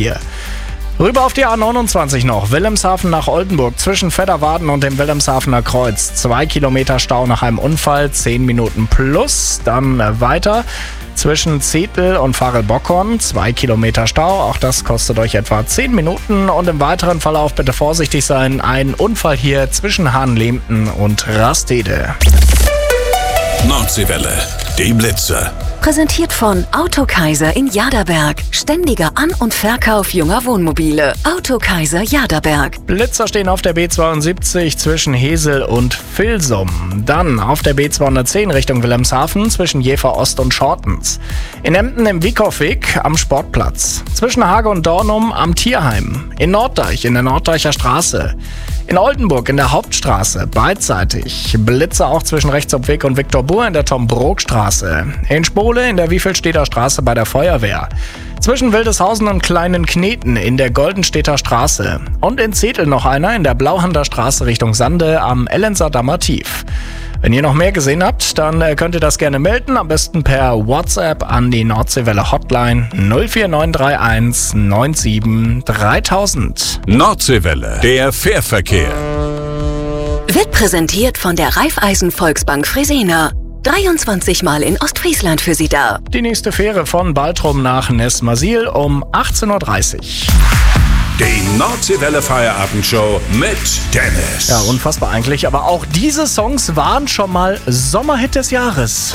4. Rüber auf die A29 noch. Wilhelmshaven nach Oldenburg zwischen Vedderwarden und dem Wilhelmshavener Kreuz. 2 Kilometer Stau nach einem Unfall, 10 Minuten plus. Dann weiter zwischen Zetel und Varel-Bockhorn. 2 Kilometer Stau, auch das kostet euch etwa 10 Minuten. Und im weiteren Verlauf bitte vorsichtig sein. Ein Unfall hier zwischen Hahnlehmten und Rastede. Nordseewelle, die Blitzer. Präsentiert von Autokaiser in Jaderberg. Ständiger An- und Verkauf junger Wohnmobile. Autokaiser Jaderberg. Blitzer stehen auf der B72 zwischen Hesel und Vilsum. Dann auf der B210 Richtung Wilhelmshaven zwischen Jever Ost und Schortens. In Emden im Wiekow-Weg am Sportplatz. Zwischen Hage und Dornum am Tierheim. In Norddeich in der Norddeicher Straße. In Oldenburg in der Hauptstraße, beidseitig. Blitzer auch zwischen Rechtsopweg und Viktor Buhr in der Tom-Brook-Straße. In Spole in der Wiefelstädter Straße bei der Feuerwehr. Zwischen Wildeshausen und Kleinen Kneten in der Goldenstädter Straße. Und in Zetel noch einer in der Blauhander Straße Richtung Sande am Ellenser Dammer Tief. Wenn ihr noch mehr gesehen habt, dann könnt ihr das gerne melden. Am besten per WhatsApp an die Nordseewelle Hotline 04931 97 3000. Nordseewelle, der Fährverkehr. Wird präsentiert von der Raiffeisen Volksbank Fresena. 23 Mal in Ostfriesland für Sie da. Die nächste Fähre von Baltrum nach Nesmasil um 18.30 Uhr. Die Nordseewelle Feierabendshow mit Dennis. Ja, unfassbar eigentlich, aber auch diese Songs waren schon mal Sommerhit des Jahres.